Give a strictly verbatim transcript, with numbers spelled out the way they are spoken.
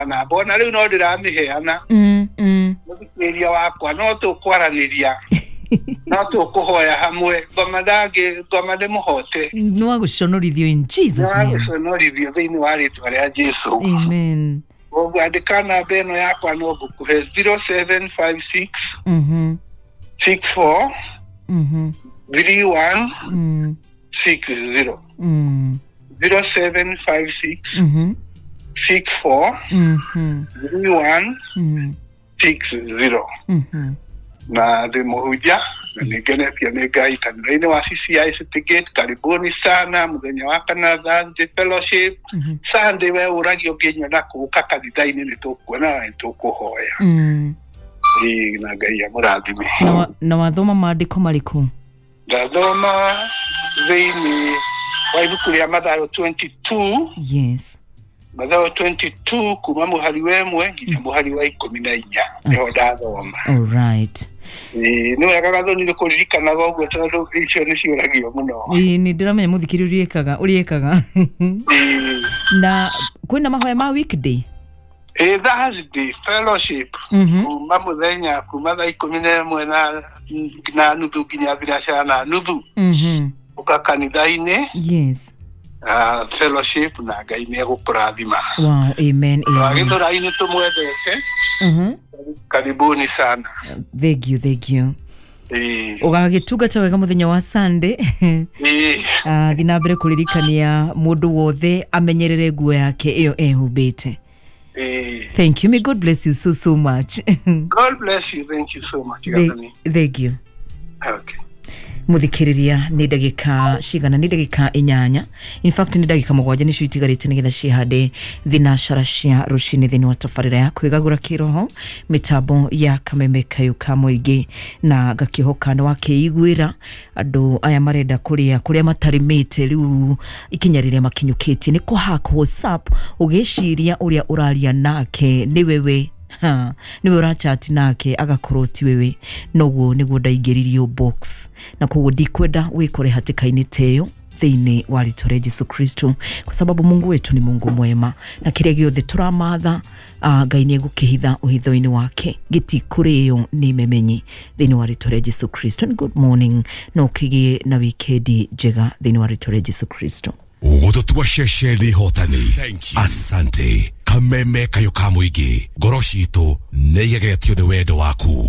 na bona riu no ndiramiheana mm mm muthikiriria wakwa no tukwaraniria no tukuhoya hamwe ngoma ndangi ngoma ndimuhote no waguconorithio in Jesus name no waguconorithio thiini wa ritwa ria Jesu amen ogu andikana beno yakwa no ngukuhe zero seven five six mhm six four mhm three one mm six zero mm zero seven five six mhm six four mhm three one mhm six zero mhm na ndimuhuja na ningene pia ni Ngai kanitha-ini wa C C I Citygate. Karibuni sana muthenya wa kana Thursday fellowship Sunday we uragio nginya na kuka kanitha-ini ni tukuona ni tukuhoya mm ii na Ngai amurathime na na wathoma maandiko mariku ndathoma thiini wa ibuku ria Mathayo twenty-two yes Mathayo twenty-two kuma muhari wemwe nginya muhari wa ikumi na inya niho ndathoma. All right. Ni no yakaga ni kuririkana gogo tondu icio ni ciuragio muno. Ii ni ndiramenya muthikiri uriekaga uriekaga. Na kwina mahoya ma weekday. Eh Thursday fellowship. Kuma muthenya kuma thaa ikumi na ĩmwe na na nuthu nginya thinacara na nuthu. Mhm. Uka kanitha-ini. Yes. Uh, fellowship na Ngai ni egukurathima. Wow, amen, amen. Agithura-ini tumwendete. Mhm. Karibuni sana. Thank you, thank you. Eh. Ugagitungata wega muthenya wa Sunday. Eh. Ah, thina mbere kuririkania mundu wothe amenyerere nguo yake iyo ehumbite. Eh. Thank you. May God bless you so so much. God bless you. Thank you so much. Thank, thank you. Okay. Muthikiriria ni ndagika cigana ni ndagika inyanya in fact ni ndagika mugwanja ni citigarite nigetha cihande thinacara cia rucini thini wa tafarira ya kwigagura kiroho mitambo ya kameme kayo ka muingi na gakihoka ni wakeigwira andu aya marenda kuria kuria matarimite riu ikinyariria makinyukitie ni kuhaka WhatsApp ugiciria uria uraria nake ni wewe ha niwe urachati nake agakoroti wewe noguo niguo ndaingiririo box na kuguo ndikwenda wikore hatikaini teyo thiini wa ritwa Jesu Kristo kwa sababu Mungu wetu ni Mungu mwema na kiria giothe turamatha Ngai ni egukihitha uhitho-ini wake gitikuriyo ni memenyi thiini wa ritwa Jesu Kristo. Good morning no kigie na weekend jega thiini wa ritwa Jesu Kristo. Ugototua shesheni hotani. Asante. Kameme kayo ka muingi. Ngoro citu nĩ igegetio nĩ wendo waku.